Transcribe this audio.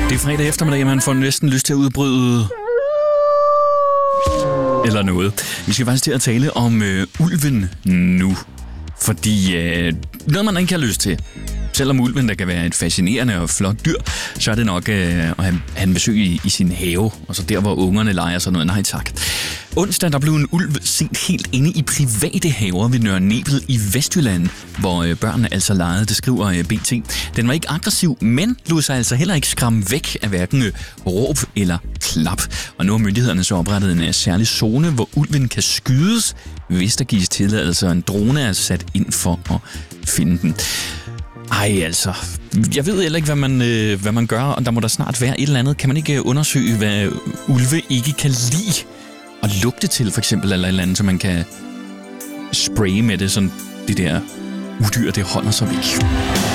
Det er fredag eftermiddag, og man får næsten lyst til at udbryde eller noget. Vi skal faktisk til at tale om ulven nu. Fordi noget, man ikke har lyst til, selvom ulven der kan være et fascinerende og flot dyr, så er det nok at have en besøg i sin have, og så der, hvor ungerne leger sådan noget. Nej tak. Onsdag der blev en ulv set helt inde i private haver ved Nørre Nebel i Vestjylland, hvor børnene altså legede, det skriver BT. Den var ikke aggressiv, men lod sig altså heller ikke skræmme væk af hverken råb eller klap. Og nu har myndighederne så oprettet en særlig zone, hvor ulven kan skydes, hvis der gives tilladelse, og en drone er sat ind for at finde den. Ej, altså. Jeg ved heller ikke, hvad man gør, og der må der snart være et eller andet. Kan man ikke undersøge, hvad ulve ikke kan lide og lugte til, for eksempel, eller et eller andet, så man kan spraye med det, sådan det der udyr, det holder sig væk.